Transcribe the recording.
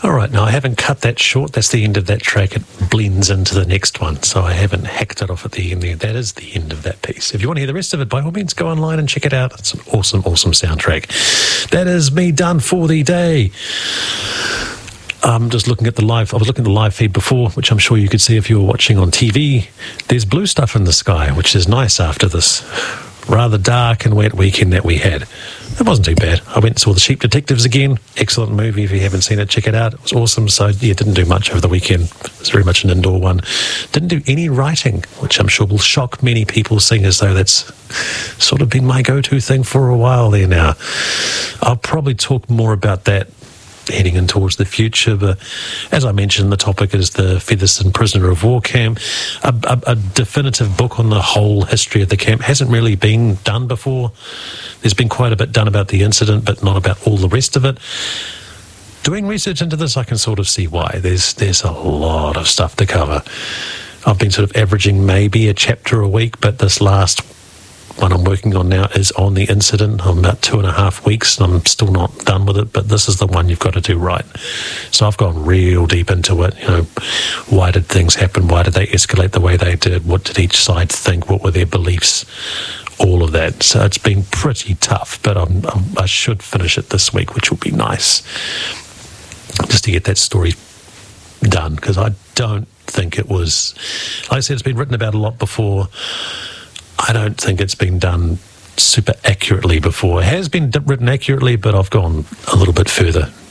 All right, now I haven't cut that short. That's the end of that track. It blends into the next one, so I haven't hacked it off at the end there. That is the end of that piece. If you want to hear the rest of it, by all means, go online and check it out. It's an awesome, awesome soundtrack. That is me done for the day. I'm just looking at the live. I was looking at the live feed before, which I'm sure you could see if you were watching on TV. There's blue stuff in the sky, which is nice after this rather dark and wet weekend that we had. It wasn't too bad. I went and saw The Sheep Detectives again. Excellent movie. If you haven't seen it, check it out. It was awesome. So, yeah, didn't do much over the weekend. It was very much an indoor one. Didn't do any writing, which I'm sure will shock many people, seeing as though that's sort of been my go-to thing for a while there now. I'll probably talk more about that heading in towards the future, but as I mentioned, the topic is the Featherston Prisoner of War camp. A definitive book on the whole history of the camp hasn't really been done before. There's been quite a bit done about the incident, but not about all the rest of it. Doing research into this, I can sort of see why. There's a lot of stuff to cover. I've been sort of averaging maybe a chapter a week, but this last one I'm working on now is on the incident. I'm about 2.5 weeks and I'm still not done with it, but this is the one you've got to do right. So I've gone real deep into it. You know, why did things happen? Why did they escalate the way they did? What did each side think? What were their beliefs? All of that. So it's been pretty tough, but I should finish it this week, which will be nice, just to get that story done, because I don't think it was, like I said, it's been written about a lot before. I don't think it's been done super accurately before. It has been written accurately, but I've gone a little bit further